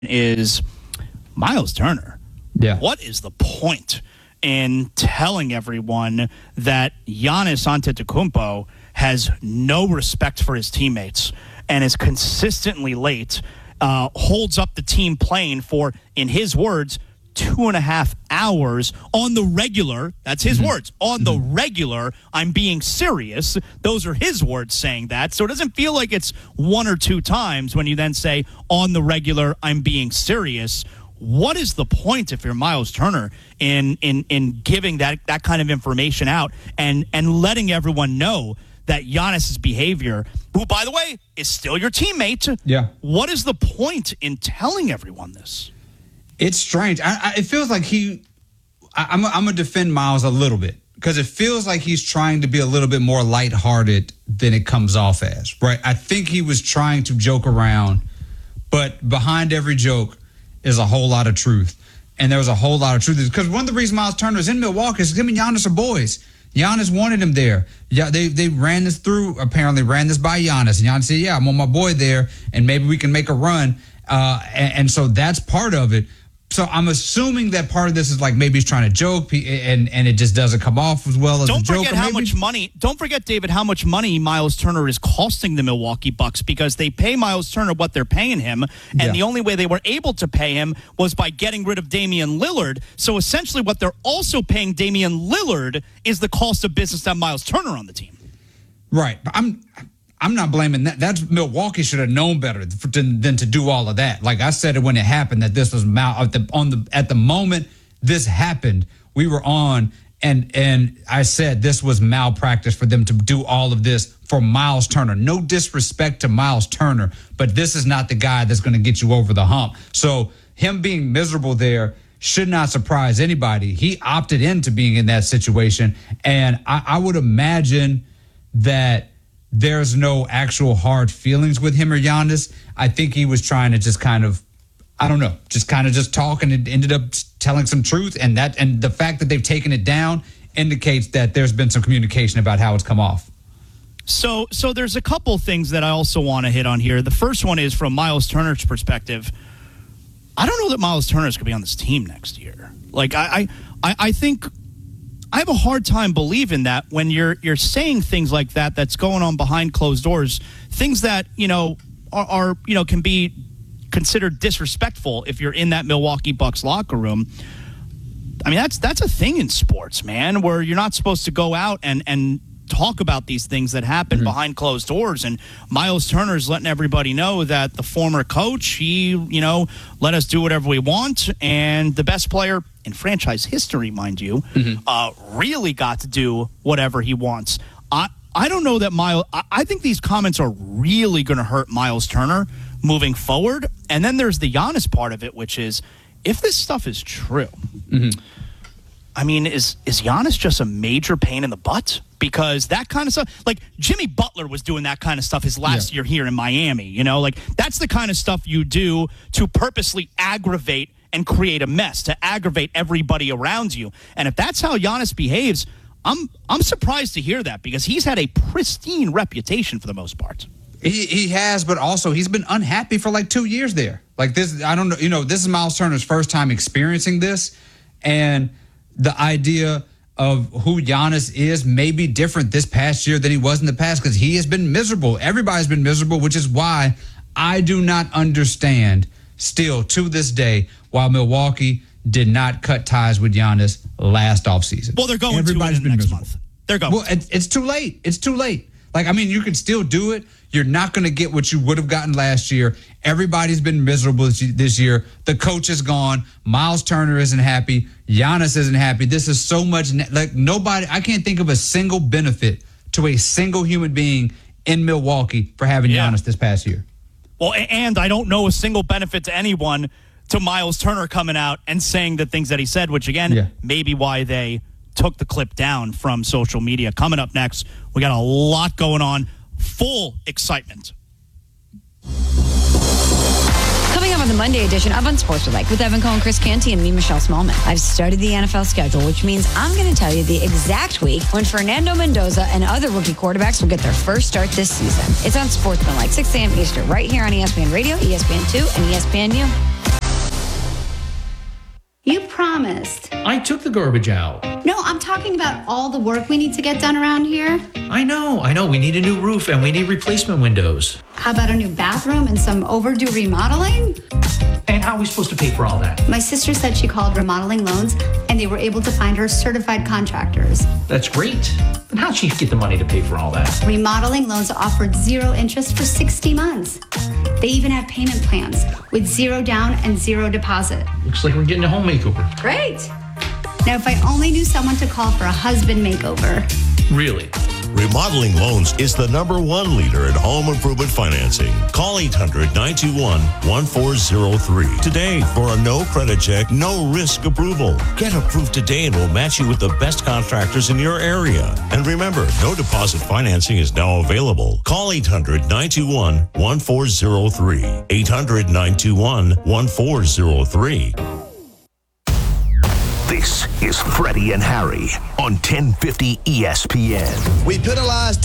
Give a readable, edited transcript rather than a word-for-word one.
is Miles Turner. Yeah. What is the point in telling everyone that Giannis Antetokounmpo has no respect for his teammates and is consistently late, holds up the team playing for, in his words, 2.5 hours on the regular? That's his words. On the regular, I'm being serious. Those are his words saying that. So it doesn't feel like it's one or two times when you then say, on the regular, I'm being serious. What is the point if you're Miles Turner in giving that kind of information out and letting everyone know that Giannis's behavior, who, by the way, is still your teammate, what is the point in telling everyone this? It's strange. It feels like I'm going to defend Miles a little bit because it feels like he's trying to be a little bit more lighthearted than it comes off as, right? I think he was trying to joke around, but behind every joke is a whole lot of truth. And there was a whole lot of truth. Because one of the reasons Miles Turner is in Milwaukee is him and Giannis are boys. Giannis wanted him there. Yeah, they ran this by Giannis. And Giannis said, yeah, I want my boy there, and maybe we can make a run. And so that's part of it. So I'm assuming that part of this is like maybe he's trying to joke and it just doesn't come off as well as a joke. Don't forget, David, how much money Miles Turner is costing the Milwaukee Bucks, because they pay Miles Turner what they're paying him. And the only way they were able to pay him was by getting rid of Damian Lillard. So essentially what they're also paying Damian Lillard is the cost of business to have Miles Turner on the team. Right. But I'm not blaming that. That's Milwaukee should have known better than to do all of that. Like I said it when it happened, that this was at the moment this happened, we were on, and I said this was malpractice for them to do all of this for Miles Turner. No disrespect to Miles Turner, but this is not the guy that's going to get you over the hump. So him being miserable there should not surprise anybody. He opted into being in that situation, and I would imagine that there's no actual hard feelings with him or Giannis. I think he was trying to just kind of, I don't know, just talk, and it ended up telling some truth. And the fact that they've taken it down indicates that there's been some communication about how it's come off. So there's a couple things that I also want to hit on here. The first one is from Miles Turner's perspective. I don't know that Miles Turner's going to be on this team next year. Like, I think I have a hard time believing that when you're saying things like that that's going on behind closed doors, things that, are can be considered disrespectful if you're in that Milwaukee Bucks locker room. I mean, that's a thing in sports, man, where you're not supposed to go out and talk about these things that happen behind closed doors. And Miles Turner's letting everybody know that the former coach, he, let us do whatever we want. And the best player in franchise history, mind you, really got to do whatever he wants. I don't know that I think these comments are really going to hurt Miles Turner moving forward. And then there's the Giannis part of it, which is, if this stuff is true, I mean, is Giannis just a major pain in the butt? Because that kind of stuff, like Jimmy Butler was doing that kind of stuff his last year here in Miami, like that's the kind of stuff you do to purposely aggravate and create a mess, to aggravate everybody around you. And if that's how Giannis behaves, I'm surprised to hear that, because he's had a pristine reputation for the most part. He has, but also he's been unhappy for like 2 years there. Like this, I don't know, this is Miles Turner's first time experiencing this, and the idea of who Giannis is may be different this past year than he was in the past, because he has been miserable. Everybody's been miserable, which is why I do not understand still to this day why Milwaukee did not cut ties with Giannis last offseason. Well, they're going Everybody's to in the next month. They're going. Well, it's too late. It's too late. Like, I mean, you can still do it. You're not going to get what you would have gotten last year. Everybody's been miserable this year. The coach is gone. Miles Turner isn't happy. Giannis isn't happy. This is so much, like, nobody, I can't think of a single benefit to a single human being in Milwaukee for having Giannis this past year. Well, and I don't know a single benefit to anyone to Miles Turner coming out and saying the things that he said, which, again, maybe why they took the clip down from social media. Coming up next, we got a lot going on. Full excitement. Coming up on the Monday edition of Unsportsmanlike with Evan Cohen, Chris Canty, and me, Michelle Smallman. I've studied the NFL schedule, which means I'm going to tell you the exact week when Fernando Mendoza and other rookie quarterbacks will get their first start this season. It's Unsportsmanlike, 6 a.m. Eastern, right here on ESPN Radio, ESPN2, and ESPNU. You promised. I took the garbage out. No, I'm talking about all the work we need to get done around here. I know. We need a new roof and we need replacement windows. How about a new bathroom and some overdue remodeling? And how are we supposed to pay for all that? My sister said she called Remodeling Loans and they were able to find her certified contractors. That's great. But how'd she get the money to pay for all that? Remodeling Loans offered 0 interest for 60 months. They even have payment plans with 0 down and 0 deposit. Looks like we're getting a home makeover. Great. Now, if I only knew someone to call for a husband makeover. Really? Remodeling Loans is the #1 leader in home improvement financing. Call 800-921-1403 today for a no credit check, no risk approval. Get approved today and we'll match you with the best contractors in your area. And remember, no deposit financing is now available. Call 800-921-1403. 800-921-1403. This is Freddie and Harry on 1050 ESPN. We penalized